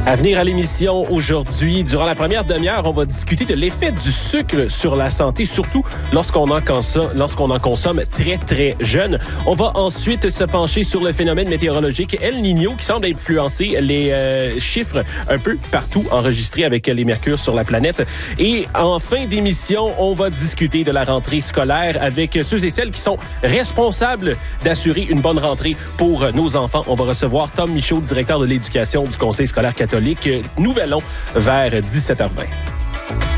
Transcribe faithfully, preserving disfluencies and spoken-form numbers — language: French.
À venir à l'émission aujourd'hui, durant la première demi-heure, on va discuter de l'effet du sucre sur la santé, surtout lorsqu'on en consomme, lorsqu'on en consomme très, très jeune. On va ensuite se pencher sur le phénomène météorologique El Niño qui semble influencer les euh, chiffres un peu partout enregistrés avec les mercures sur la planète. Et en fin d'émission, on va discuter de la rentrée scolaire avec ceux et celles qui sont responsables d'assurer une bonne rentrée pour nos enfants. On va recevoir Tom Michaud, directeur de l'éducation du Conseil scolaire catholique. Nous allons vers dix-sept heures vingt.